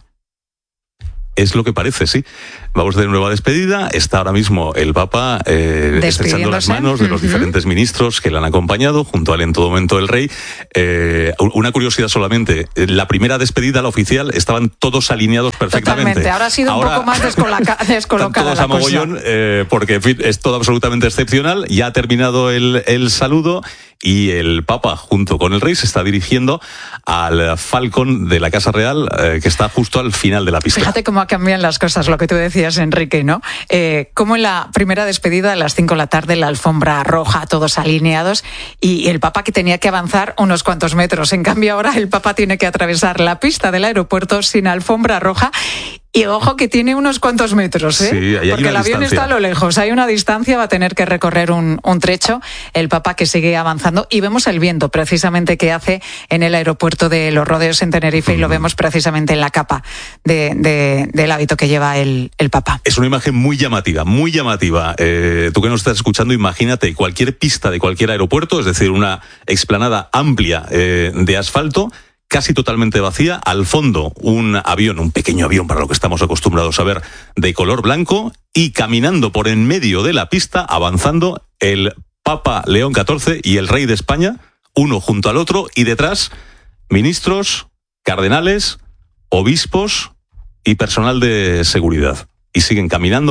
Es lo que parece, sí. Vamos de nuevo a despedida. Está ahora mismo el Papa estrechando las manos de los diferentes ministros que le han acompañado, junto a él en todo momento el rey. Una curiosidad solamente, la primera despedida, la oficial, estaban todos alineados perfectamente. Totalmente, ahora ha sido un poco más descolocada todos a mogollón, porque en fin, es todo absolutamente excepcional. Ya ha terminado el saludo y el Papa, junto con el rey, se está dirigiendo al Falcon de la Casa Real, que está justo al final de la pista. Fíjate cómo cambian las cosas, lo que tú decías, Enrique, ¿no? Como en la primera despedida a las 5 de la tarde, la alfombra roja, todos alineados, y el Papa que tenía que avanzar unos cuantos metros. En cambio, ahora el Papa tiene que atravesar la pista del aeropuerto sin alfombra roja. Y ojo que tiene unos cuantos metros, ¿eh? Sí, hay porque el avión está a lo lejos, hay una distancia, va a tener que recorrer un trecho, el Papa que sigue avanzando, y vemos el viento precisamente que hace en el aeropuerto de Los Rodeos en Tenerife, y lo vemos precisamente en la capa del hábito que lleva el Papa. Es una imagen muy llamativa, muy llamativa. Tú que nos estás escuchando, imagínate cualquier pista de cualquier aeropuerto, es decir, una explanada amplia de asfalto, casi totalmente vacía, al fondo un avión, un pequeño avión para lo que estamos acostumbrados a ver, de color blanco, y caminando por en medio de la pista, avanzando el Papa León XIV y el rey de España, uno junto al otro, y detrás ministros, cardenales, obispos y personal de seguridad. Y siguen caminando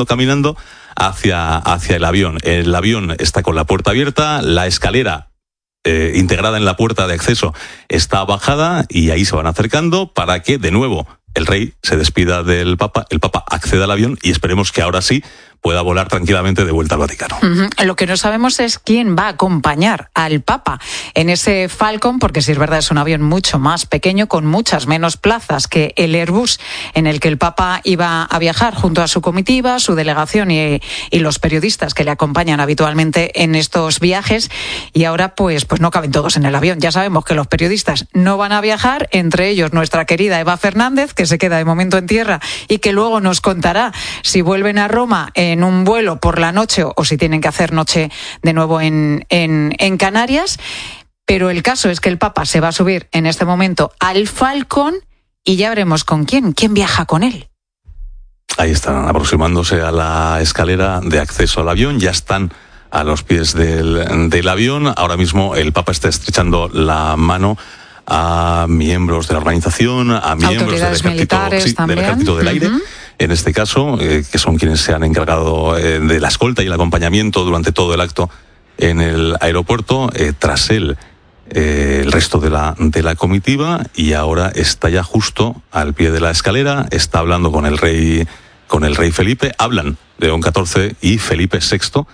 hacia el avión. El avión está con la puerta abierta, la escalera integrada en la puerta de acceso está bajada, y ahí se van acercando para que de nuevo el rey se despida del Papa, el Papa acceda al avión y esperemos que ahora sí pueda volar tranquilamente de vuelta al Vaticano. Lo que no sabemos es quién va a acompañar al Papa en ese Falcon, porque si es verdad es un avión mucho más pequeño, con muchas menos plazas que el Airbus en el que el Papa iba a viajar junto a su comitiva, su delegación y los periodistas que le acompañan habitualmente en estos viajes, y ahora pues no caben todos en el avión. Ya sabemos que los periodistas no van a viajar, entre ellos nuestra querida Eva Fernández, que se queda de momento en tierra y que luego nos contará si vuelven a Roma en un vuelo por la noche o si tienen que hacer noche de nuevo en Canarias. Pero el caso es que el Papa se va a subir en este momento al Falcon y ya veremos con quién viaja con él. Ahí están aproximándose a la escalera de acceso al avión, ya están a los pies del avión. Ahora mismo el Papa está estrechando la mano a miembros de la organización, a miembros del Ejército del Aire, en este caso, que son quienes se han encargado de la escolta y el acompañamiento durante todo el acto en el aeropuerto. Tras él, el resto de la comitiva, y ahora está ya justo al pie de la escalera, está hablando con el rey Felipe, hablan León XIV y Felipe VI,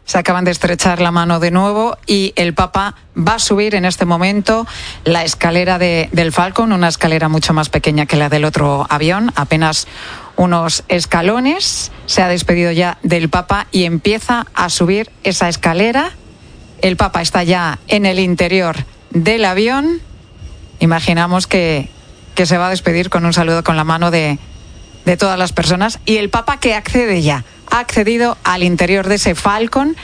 se acaban de estrechar la mano de nuevo y el Papa va a subir en este momento la escalera del Falcon, una escalera mucho más pequeña que la del otro avión, apenas unos escalones. Se ha despedido ya del Papa y empieza a subir esa escalera. El Papa está ya en el interior del avión. Imaginamos que se va a despedir con un saludo con la mano de todas las personas, y el Papa que accede ya, ha accedido al interior de ese Falcon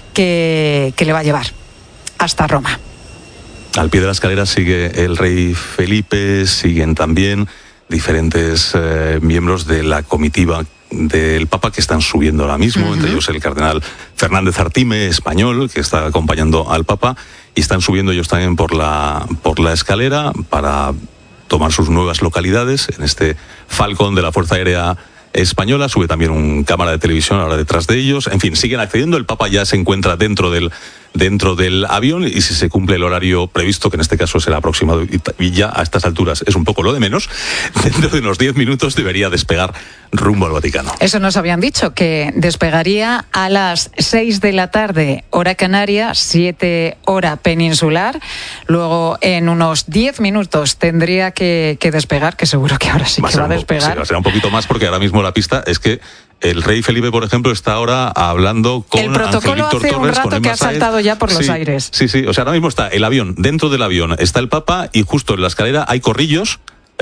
que le va a llevar hasta Roma. Al pie de la escalera sigue el rey Felipe, siguen también diferentes miembros de la comitiva del Papa que están subiendo ahora mismo, entre ellos el cardenal Fernández Artime, español, que está acompañando al Papa, y están subiendo ellos también por la escalera para tomar sus nuevas localidades en este Falcon de la Fuerza Aérea Española. Sube también un cámara de televisión ahora detrás de ellos. En fin, siguen accediendo. El Papa ya se encuentra dentro del avión, y si se cumple el horario previsto, que en este caso será aproximado, y ya a estas alturas es un poco lo de menos, dentro de unos 10 minutos debería despegar rumbo al Vaticano. Eso nos habían dicho, que despegaría a las 6 de la tarde, hora canaria, 7 hora peninsular. Luego, en unos 10 minutos tendría que despegar, que seguro que ahora sí que va a despegar. Será un poquito más, porque ahora mismo la pista es que el rey Felipe, por ejemplo, está ahora hablando con el protocolo Ángel Víctor hace Torres, un rato que ha saltado ya por los aires. Sí, o sea, ahora mismo está el avión, dentro del avión está el Papa, y justo en la escalera hay corrillos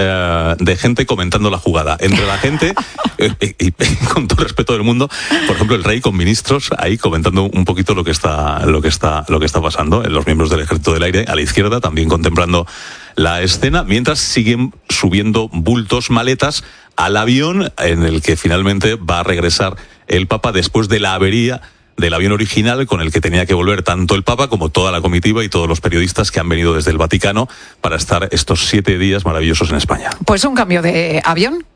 de gente comentando la jugada. Entre la gente, y con todo respeto del mundo, por ejemplo, el rey con ministros ahí comentando un poquito lo que está pasando. Los miembros del Ejército del Aire a la izquierda también contemplando la escena, mientras siguen subiendo bultos, maletas al avión en el que finalmente va a regresar el Papa después de la avería del avión original, con el que tenía que volver tanto el Papa como toda la comitiva y todos los periodistas que han venido desde el Vaticano para estar estos 7 días maravillosos en España. Pues un cambio de avión